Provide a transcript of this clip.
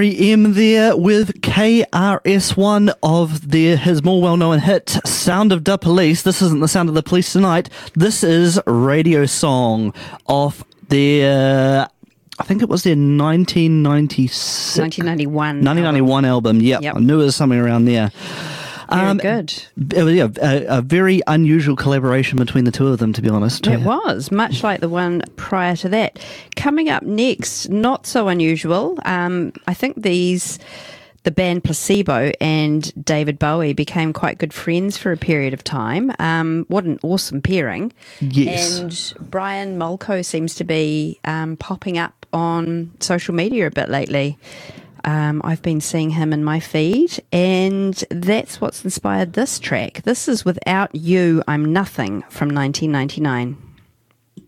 R.E.M. there with KRS-One of his more well-known hit, Sound of the Police. This isn't the Sound of the Police tonight. This is Radio Song off their, I think it was their 1996... 1991 album. Yep. I knew it was something around there. Very good. It was, a very unusual collaboration between the two of them, to be honest. It was, much like the one prior to that. Coming up next, not so unusual. I think the band Placebo and David Bowie became quite good friends for a period of time. What an awesome pairing. Yes. And Brian Molko seems to be popping up on social media a bit lately. I've been seeing him in my feed, and that's what's inspired this track. This is Without You, I'm Nothing from 1999.